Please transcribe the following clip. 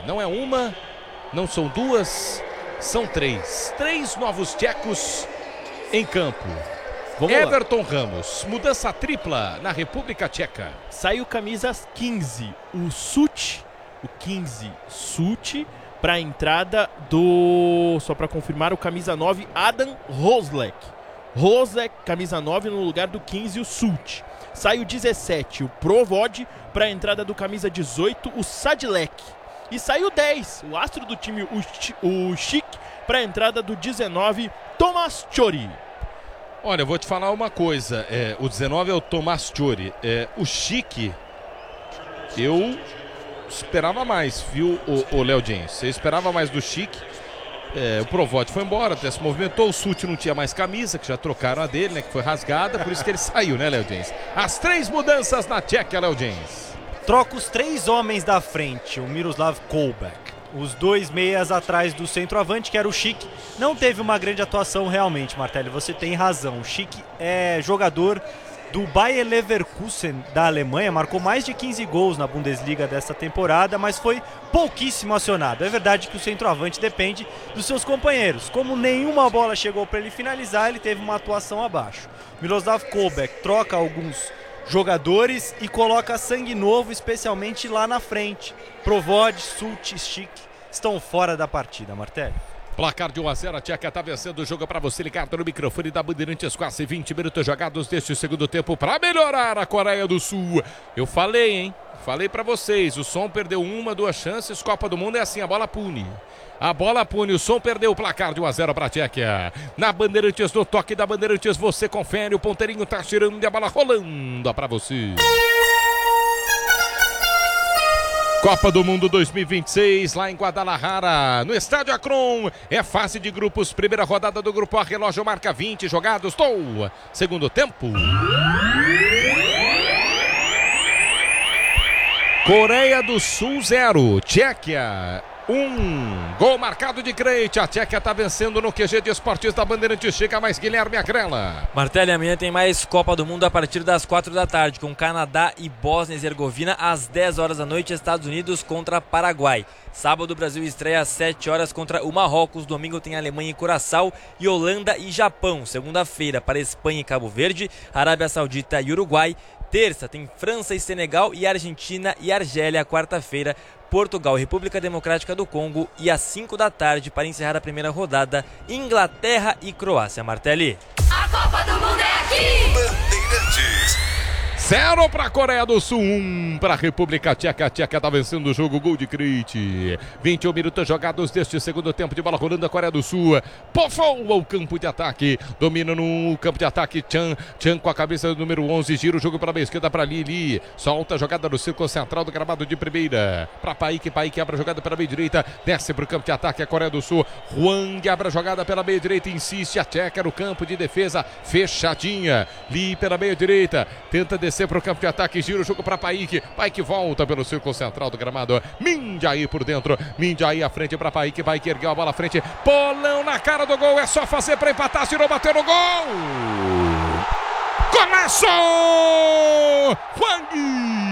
Não é uma, não são duas, são três. Três novos tchecos em campo. Everton Ramos, mudança tripla na República Tcheca. Saiu camisa 15, o Such, o 15 Such, para a entrada do, só para confirmar, o camisa 9, Adam Rosleck. Rosleck, camisa 9, no lugar do 15, o Such. Sai o 17, o Provod, para a entrada do camisa 18, o Sadilek. E sai o 10, o astro do time, o Chic, para a entrada do 19, Tomas Chori. Olha, eu vou te falar uma coisa, o 19 é o Tomas Chori, o Chic, eu esperava mais, viu, o Léo James? Você esperava mais do Chic? O Provod foi embora, até se movimentou, o Suti não tinha mais camisa, que já trocaram a dele, né, que foi rasgada, por isso que ele saiu, né, Léo James? As três mudanças na Tchequia, Léo James. Troca os três homens da frente, o Miroslav Kolbek. Os dois meias atrás do centroavante, que era o Chic, não teve uma grande atuação realmente, Martelli, você tem razão. O Chic é jogador do Bayer Leverkusen da Alemanha, marcou mais de 15 gols na Bundesliga dessa temporada, mas foi pouquíssimo acionado. É verdade que o centroavante depende dos seus companheiros. Como nenhuma bola chegou para ele finalizar, ele teve uma atuação abaixo. Miroslav Kolbek troca alguns jogadores e coloca sangue novo, especialmente lá na frente. Provod, Such e Chic estão fora da partida, Martelli. Placar de 1-0, a Tcheca está vencendo o jogo para você ligado no microfone da Bandeirantes, quase 20 minutos jogados deste segundo tempo para melhorar a Coreia do Sul. Eu falei, hein? Falei para vocês, o Som perdeu uma, duas chances, Copa do Mundo é assim, a bola pune. A bola pune, o Som perdeu o placar de 1-0 para a Tchequia. Na Bandeirantes, no toque da Bandeirantes, você confere, o ponteirinho tá tirando e a bola rolando para você. Copa do Mundo 2026, lá em Guadalajara, no Estádio Akron, é fase de grupos, primeira rodada do grupo A, relógio marca 20 jogados, segundo tempo. Coreia do Sul 0, Tchequia 1, gol marcado de Krejci, a Tchequia está vencendo no QG de Esportes da Bandeirantes, chega mais Guilherme Agrela. Martelli, amanhã tem mais Copa do Mundo a partir das 4 da tarde, com Canadá e Bósnia e Herzegovina, às 10 horas da noite, Estados Unidos contra Paraguai. Sábado, o Brasil estreia às 7 horas contra o Marrocos, domingo tem Alemanha e Curaçao e Holanda e Japão. Segunda-feira para Espanha e Cabo Verde, Arábia Saudita e Uruguai. Terça tem França e Senegal e Argentina e Argélia. Quarta-feira, Portugal e República Democrática do Congo. E às 5 da tarde, para encerrar a primeira rodada, Inglaterra e Croácia. Martelli. A Copa do Mundo é aqui! Bandeirantes. 0 para a Coreia do Sul, 1 para a República Tcheca. A Tcheca está vencendo o jogo, gol de Krejci. 21 minutos jogados deste segundo tempo, de bola rolando a Coreia do Sul. Pofou ao campo de ataque, domina no campo de ataque Chan com a cabeça do número 11, gira o jogo para a esquerda para Lili. Solta a jogada no círculo central do gramado de primeira. Para Paik abre a jogada pela meia direita, desce para o campo de ataque a Coreia do Sul. Huang abre a jogada pela meia direita, insiste a Tcheca no campo de defesa, fechadinha. Li pela meia direita, tenta descer para o campo de ataque, gira o jogo para Paik volta pelo círculo central do gramado, Minjaí por dentro, Minjaí à frente para Paik ergueu a bola à frente, bolão na cara do gol, é só fazer para empatar, tirou, bateu no gol, começou Huang!